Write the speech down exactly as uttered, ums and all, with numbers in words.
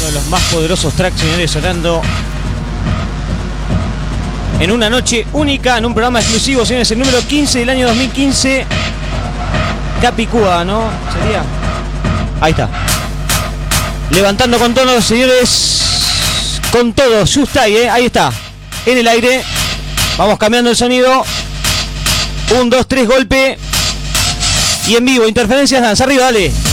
Uno de los más poderosos tracks, señores, sonando en una noche única, en un programa exclusivo, señores, el número quince del año dos mil quince. Capicúa, ¿no? Sería. Ahí está. Levantando con tono, señores. Con todo, Justai, ¿eh? Ahí está. En el aire. Vamos cambiando el sonido. Un, dos, tres, golpe. Y en vivo, Interferencias Dance. Arriba, dale.